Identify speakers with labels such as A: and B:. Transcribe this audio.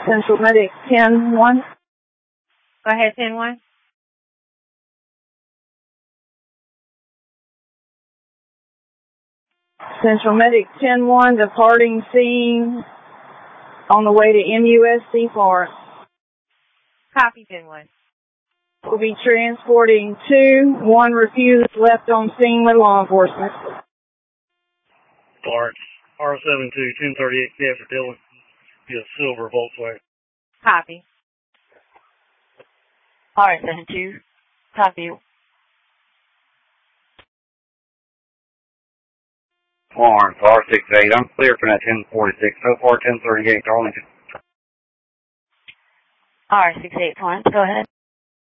A: Central Medic 10-1.
B: Go ahead, 10-1.
A: Central Medic 10-1, departing scene on the way to MUSC Florence.
B: Copy, 10-1.
A: We'll be transporting 2. 1 refused, left on scene with law enforcement.
C: Florence, R72, 1038 for Dillon. Be a silver Volkswagen.
B: Copy.
D: R72, copy.
E: Florence, R68, I'm clear for that 1046. So far, 1038 to Arlington.
D: R68, Florence, go ahead.